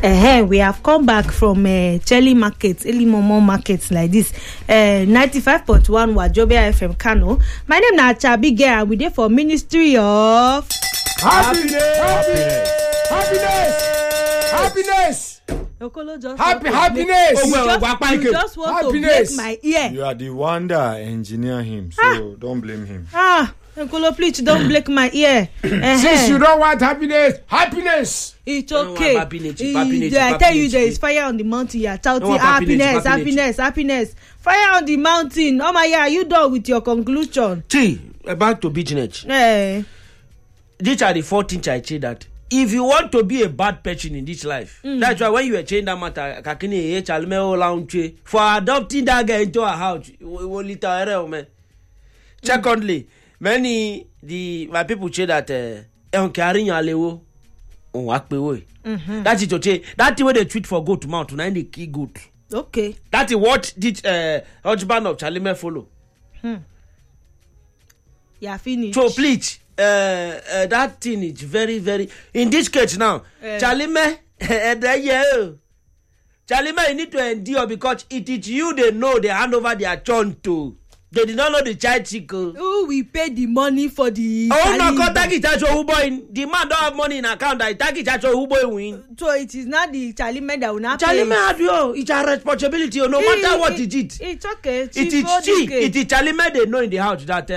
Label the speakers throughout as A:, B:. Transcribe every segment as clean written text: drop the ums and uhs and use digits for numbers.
A: We have come back from Chelly markets, early Momo markets like this. 95.1 Wajobia FM Kano. My name is Chabi Gay. We there for Ministry of
B: Happiness.
A: Okolo just
B: Happiness.
A: You just want to break my ear.
C: You are the one that engineer him, so don't blame him.
A: Okolo, please don't break my ear.
B: Since you don't want happiness.
A: It's okay. I tell you, there is fire on the mountain. You are shouting happiness. Fire on the mountain. Oh my God, you done with your conclusion?
D: Back to business.
A: These
D: are the 4 things I say that if you want to be a bad person in this life, that's why when you were changing that matter, for adopting that guy into a house, secondly, my people say that that is to say that's the way they treat for goat to mount tonight the key goat.
A: Okay.
D: That is what did husband of Chalime follow.
A: Yeah, finish.
D: So please, that thing is very, very in this case now. Chalime, Chalime, you need to endure because it is you they know they hand over their children to. They did not know the child sickle.
A: Who will pay the money for the?
D: Oh no, God, tag it who boy. The man don't have money in account. I tag it who boy win.
A: So it is not the Chalime that will not pay.
D: Chalime had you. It's a responsibility. No matter what it is.
A: It's okay.
D: It is Chalime they know in the house that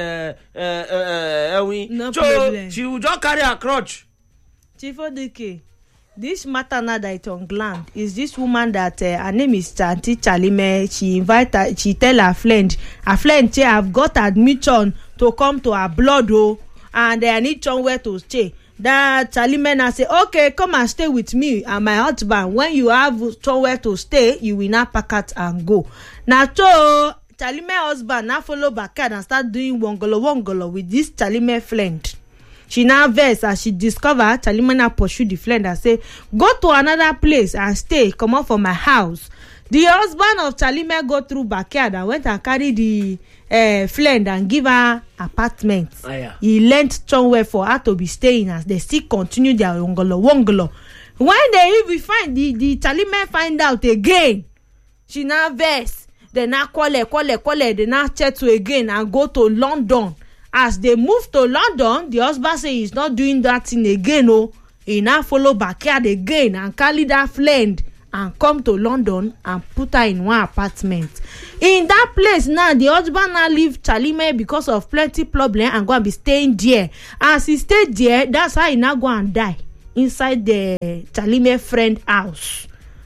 A: no
D: so
A: problem.
D: she will just carry her crutch.
A: Chief Odike, this matter now that it's on ground is this woman that her name is Auntie Chalime. She tell her friend, say I've got admission to come to her blood and I need somewhere to stay. That Chalime now say, okay, come and stay with me and my husband. When you have somewhere to stay, you will not pack out and go. Now so Chalime husband now follow back and start doing wongolo with this Chalime friend. She now vex as she discover Chalime now pursue the friend and say, go to another place and stay, come out from my house. The husband of Chalime go through backyard and went and carry the friend and give her apartment. He lent somewhere for her to be staying as they still continue their wongolo. When they even find the Chalime find out again, she now vex. They now call, they now check to again and go to London. As they move to London, the husband say he's not doing that thing again. He now follow backyard again and carry that friend and come to London and put her in one apartment. In that place now, the husband now leave Chalime because of plenty problem and go and be staying there. As he stayed there, that's how he now go and die inside the Chalime friend house.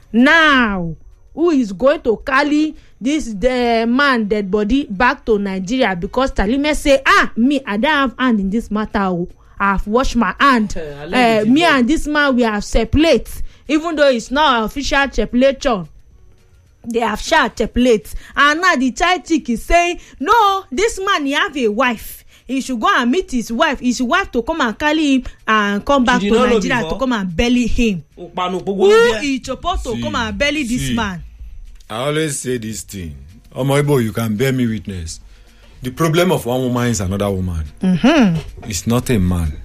A: Now, who is going to carry this man dead body back to Nigeria because Chalime say, me, I don't have hand in this matter. I've washed my hand. Me and this man, we have separate. Even though it's not official separation, they have shared separate. And now the child chick is saying, no, this man, he have a wife. He should go and meet his wife. His wife to come and carry him and come back to Nigeria to come and belly him. Who is supposed to come and belly this man?
C: I always say this thing. Omoibo, you can bear me witness. The problem of one woman is another woman. It's not a man.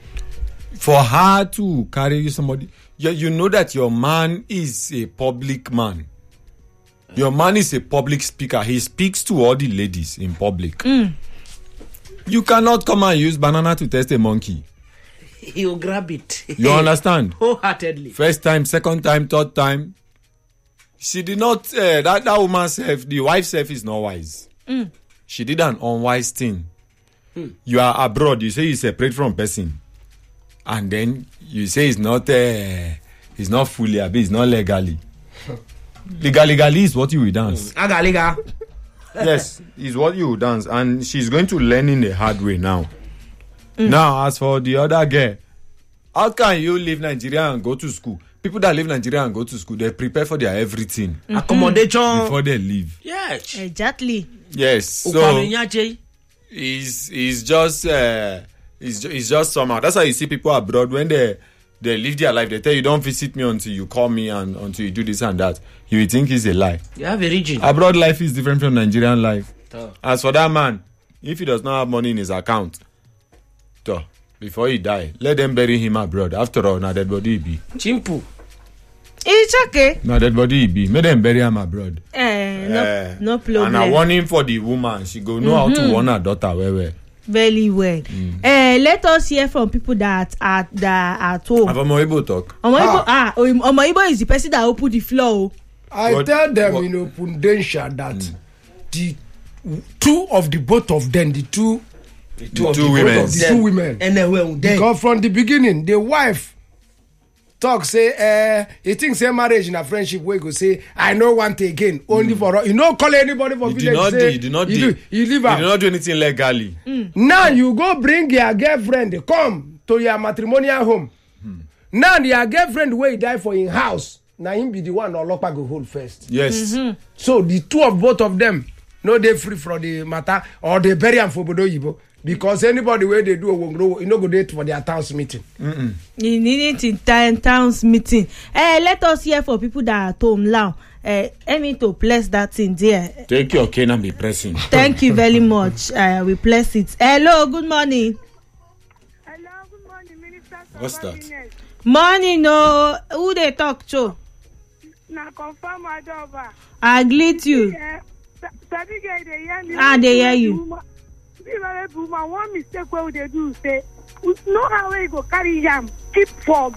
C: For her to carry somebody, you know that your man is a public man. Your man is a public speaker. He speaks to all the ladies in public. You cannot come and use banana to test a monkey.
D: He'll grab it.
C: You understand?
D: Wholeheartedly.
C: First time, second time, third time. She did not, that woman self, the wife self is not wise. She did an unwise thing. You are abroad, you say you separate from person. And then you say it's not fully, it's not legally. Legally is what you will dance. Yes, is what you will dance. And she's going to learn in the hard way now. Now, as for the other girl, how can you leave Nigeria and go to school? People that leave Nigeria and go to school, they prepare for their everything.
D: Accommodation.
C: Before they leave.
D: Yes.
A: Exactly.
C: Yes. So, it's just somehow. That's why you see people abroad, when they live their life, they tell you, don't visit me until you call me and until you do this and that. You will think it's a lie.
D: You have a region.
C: Abroad life is different from Nigerian life. As for that man, if he does not have money in his account, before he die, let them bury him abroad. After all, now dead body be.
D: Chimpu.
A: It's okay.
C: Na dead body e be. Make them bury am abroad.
A: No problem.
C: And a warning for the woman. She go know how to warn her daughter well.
A: Very well. Let us hear from people that are at home.
C: Have Omo talk.
A: Omo Ibo is the person that opened the floor.
B: I tell them in Opundensha that the two of the both of them, the two women. Because from the beginning, the wife talk say he thinks say marriage in a friendship wey go say I no want again only for you no call anybody for village say
C: you did not do anything legally.
B: Now you go bring your girlfriend come to your matrimonial home. Now your girlfriend wey die for him house na him be the one olopa go hold first.
C: Yes.
B: So the two of both of them no dey free from the matter or they bury am for obodo oyibo. Because anybody where they do you no go date for their town's meeting.
A: You need it in town's meeting. Let us hear for people that are at home now. I mean to bless that thing there.
C: Take your cane and be pressing.
A: Thank you very much. We bless it. Hello, good morning.
E: Hello, good morning, Minister.
C: What's that?
A: Morning, no. Who they talk to?
E: Now confirm Adova.
A: I greet you. They hear you.
E: One mistake where they do say, know how we go carry yam, keep for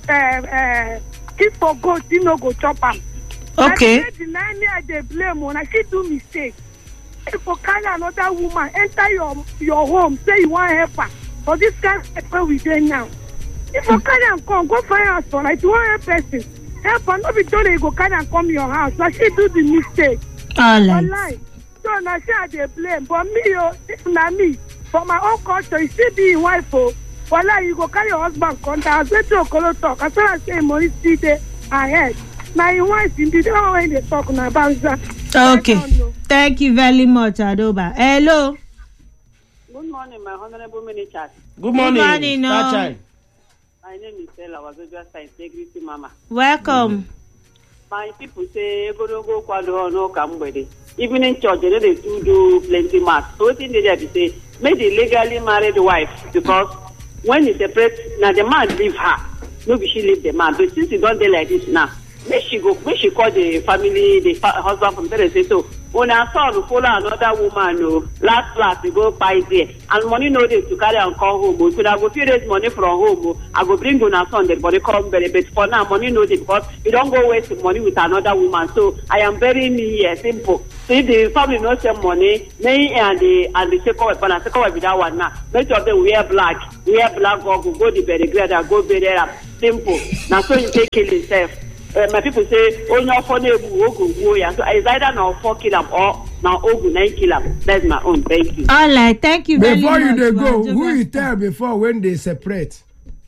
E: goat, you know go chop am.
A: Okay.
E: They blame when I she do mistake. If you carry another woman enter your home, say you want help her for this kind of where we doing now. If you carry and come, go find us for like you want help person. Help her, not be told you go carry and come to your house. Now she do the mistake.
A: All right.
E: So now she they blame, but me, this na me. For my own culture, you still be in wife, Voila, you go carry your husband contact. Let your color talk. As well as say money still there ahead. Now your wife in the don't when they talk now about that.
A: Okay. Thank you very much, Adoba. Hello.
F: Good morning, my honorable minister.
D: Good morning.
A: Good morning, no.
F: My name is Stella Wazoja Integrity Mama.
A: Welcome.
F: My people say go kwado no kambede. Even in church, they do plenty mass. So what thing they say, make the legally married wife, because when he separate, now the man leave her. Maybe she leave the man. But since you don't do like this now, make she call the family, the husband from there and say, so when I saw to follow another woman, last we go buy there. And money no dey to carry and come home. So I go few days money from home. I go bring on a son, the body come very, but for now money no dey because you don't go waste money with another woman. So I am very here, simple. So if the family no send money, me and the second wife with that one now. Most of them wear black goggle, go the very grade and go bury them. Simple. Now so you take kill yourself. My people say, oh no, for no ogu. So it's either now 4 kill or now ogu 9 kill. That's my own. Thank you.
A: All right, thank you very
B: before
A: much.
B: Before you go, who you tell before when they separate?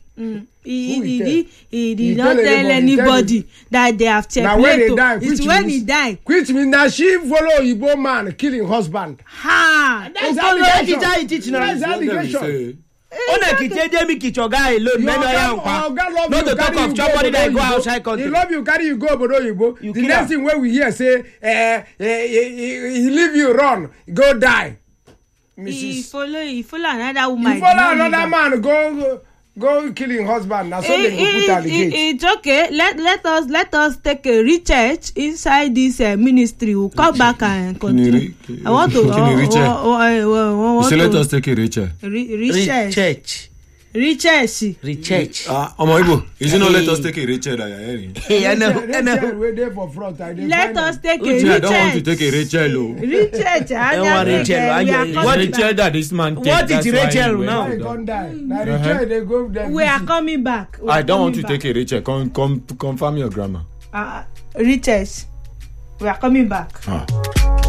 A: He did not tell anybody that they have checked.
B: Now when they die,
A: it's when he died.
B: Which means that she follow Igbo man killing husband.
A: Ha!
B: That's
D: That's
B: allegation.
D: Ona kiteje mi kichoga alone men oya npa. No to talk of somebody that go outside country.
B: He love you carry you go obodo oyibo. The next thing when we hear say he leave you run go die.
A: He follow another woman.
B: He follow another man go killing husband. Now so they go put allegation.
A: It's okay. Let us take a research inside this ministry. We'll come back and continue. I want to.
C: So let us take a research.
A: Research.
C: Omo Ibo, is it not let us take a research that you're hearing?
D: I know.
A: Let us take a research.
C: I don't want to take a Rachel. What Rachel that this man takes?
D: What is Rachel now?
A: We are coming back.
C: I don't want to take a Rachel. Confirm your grammar.
A: Research. We are coming back.